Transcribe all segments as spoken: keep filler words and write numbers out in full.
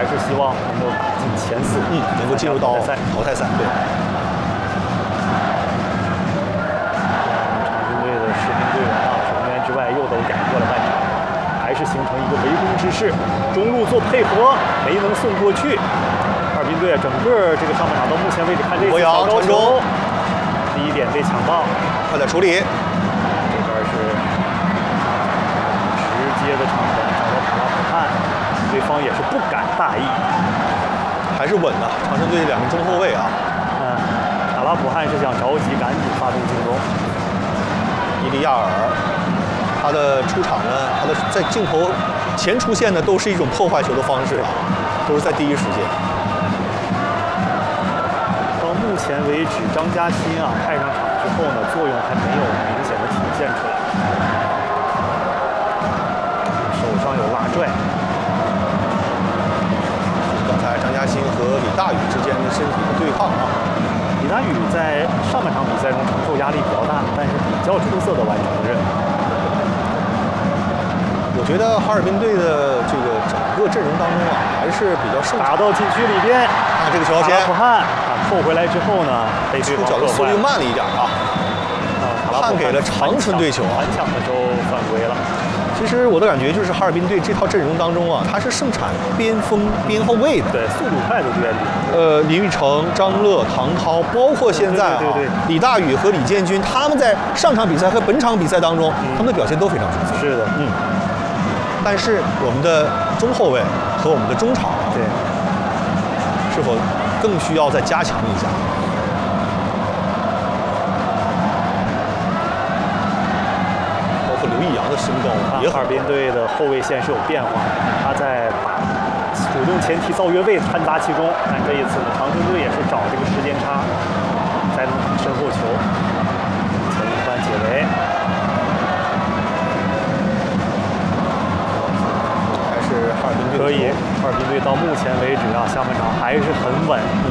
是希望能够打进前四， 嗯，能够进入到赛淘汰赛。对。 长春队的十名队员啊，球员之外又都改过了半场，还是形成一个围攻之势。中路做配合没能送过去。哈尔滨队整个这个上半场到目前为止看这次小高球，第一点被抢到， 快点处理。 这边是直接的长传找到塔拉普汉，对方也是不敢大意， 还是稳的。长春队两名中后卫啊， 嗯，塔拉普汉是想着急赶紧发动进攻。 伊利亚尔，他的出场呢，他的在镜头前出现的都是一种破坏球的方式啊，都是在第一时间。 到目前为止，张嘉欣啊派上场之后呢，作用还没有明显的体现出来。手上有拉拽。 刚才张嘉欣和李大宇之间的身体的对抗啊， 李大宇在上半场比赛中承受压力比较大，但是比较出色的完成了任务。 我觉得哈尔滨队的这个整个阵容当中啊，还是比较胜打到禁区里边， 看这个球先， 塔拉普汉啊扣回来之后呢，被对方出脚的速率慢了一点啊，判给了长春队球啊， 反抢的时候犯规了。 其实我的感觉就是哈尔滨队这套阵容当中啊，它是盛产边锋、边后卫的， 对，速度快的队员里， 呃，李玉成、张乐、唐涛，包括现在啊， 对对对对李大宇和李建军，他们在上场比赛和本场比赛当中，他们的表现都非常出色。 是的， 嗯。但是我们的中后卫和我们的中场， 对， 是否更需要再加强一下？包括刘易阳的身高也哈尔滨队的后卫线是有变化的，他在把主动前提造越位掺杂其中，但这一次呢，长春队也是找这个时间差，才能打身后球，前一番解围。 哈尔滨队可以，哈尔滨队到目前为止啊，下半场还是很稳。嗯。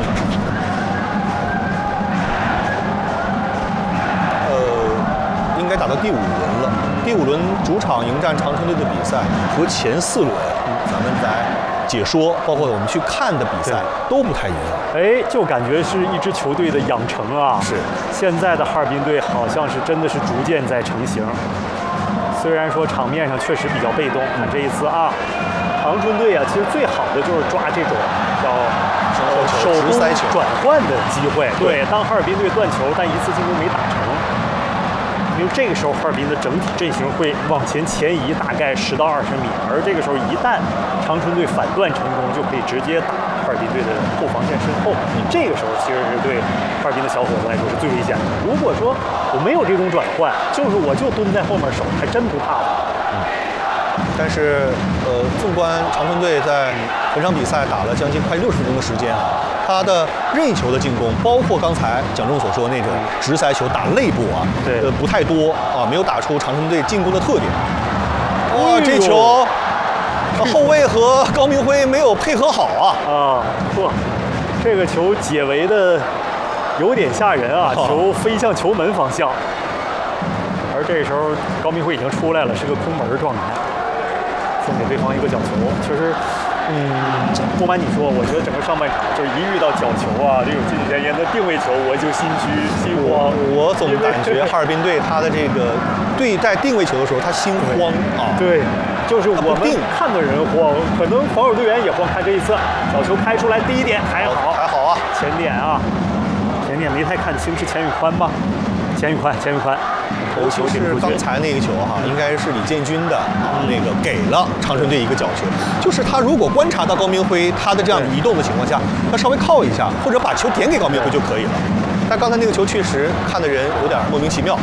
呃，应该打到第五轮了。第五轮主场迎战长春队的比赛和前四轮，嗯、咱们来解说，包括我们去看的比赛都不太一样。 哎，就感觉是一支球队的养成啊。 是。现在的哈尔滨队好像是真的是逐渐在成型。虽然说场面上确实比较被动，但这一次啊。长春队啊，其实最好的就是抓这种叫手工转换的机会。对，当哈尔滨队断球，但一次进攻没打成，因为这个时候哈尔滨的整体阵型会往前前移大概十到二十米，而这个时候一旦长春队反断成功，就可以直接打哈尔滨队的后防线身后。这个时候其实是对哈尔滨的小伙子来说是最危险的。如果说我没有这种转换，就是我就蹲在后面守，还真不怕的。 但是，呃，纵观长春队在本场比赛打了将近快六十分钟的时间啊，他的任意球的进攻，包括刚才蒋仲所说的那种直塞球打肋部啊， 对， 呃，不太多啊，没有打出长春队进攻的特点。哇、哦，这球，后卫和高明辉没有配合好啊！ 啊，呵，这个球解围的有点吓人啊，球飞向球门方向。而这时候高明辉已经出来了，是个空门状态，送给对方一个角球。其实，嗯，不瞒你说，我觉得整个上半场就是一遇到角球啊，这种近前沿的定位球，我就心虚心慌。 我总感觉哈尔滨队他的这个对待定位球的时候，他心慌啊。 对，就是我们看的人慌，可能防守队员也慌。看这一次角球开出来，第一点还好， 还好啊， 前点啊，前点没太看清，是钱宇宽吧？钱宇宽，钱宇宽。 头球是刚才那个球哈，应该是李建军的啊，那个给了长春队一个角球。就是他如果观察到高明辉他的这样移动的情况下，他稍微靠一下，或者把球点给高明辉就可以了。但刚才那个球确实看的人有点莫名其妙啊。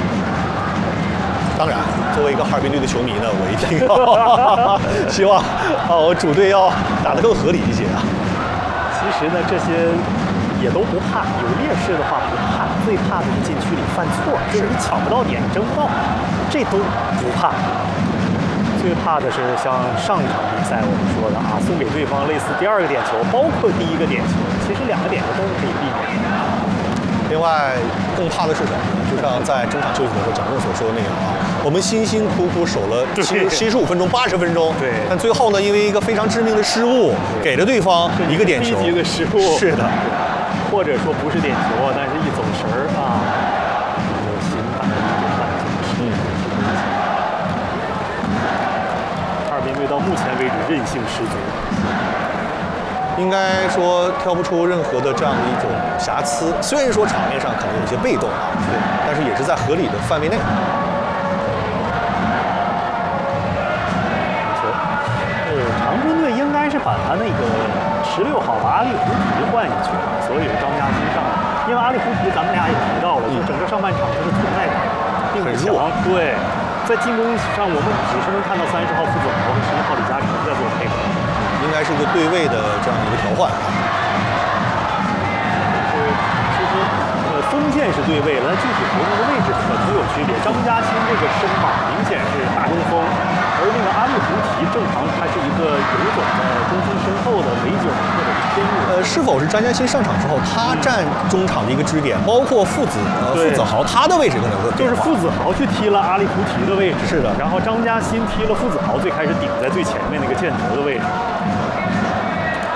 当然，作为一个哈尔滨队的球迷呢，我一定要希望啊，我主队要打得更合理一些啊。 其实呢，这些也都不怕，有劣势的话不怕，最怕的是禁区里犯错，就是你抢不到点，争不到，这都不怕。最怕的是像上一场比赛我们说的啊，送给对方类似第二个点球，包括第一个点球，其实两个点球都是可以避免的。 另外，更怕的是什么？就像在中场休息的时候，蒋正所说的那样啊，我们辛辛苦苦守了七七十五分钟、八十分钟， 对， 但最后呢，因为一个非常致命的失误，给了对方一个点球， 一个失误， 是的， 或者说不是点球啊，但是一走神儿啊，有心大的一种半径是。哈尔滨队到目前为止韧性十足。 应该说挑不出任何的这样的一种瑕疵，虽然说场面上可能有些被动啊，对，但是也是在合理的范围内。 球，呃，长春队应该是把他那个十六号把阿里胡提换下去了，所以有张家欣上来，因为阿里胡提咱们俩也提到了，就整个上半场他的存在感并不强，对，在进攻上我们只是能看到三十号傅子豪和十一号李嘉诚在做配合。 应该是一个对位的这样一个调换。 是，其实呃，锋线是对位了，但具体投入的位置可能有区别。张家欣这个身板明显是大中锋，而那个阿里胡提正常他是一个游走的中锋身后的围九或者是偏右。 呃，是否是张家欣上场之后，他占中场的一个支点，包括傅子呃傅子豪他的位置可能会就是傅子豪去踢了阿里胡提的位置， 是的。 然后张家欣踢了傅子豪，最开始顶在最前面那个箭头的位置。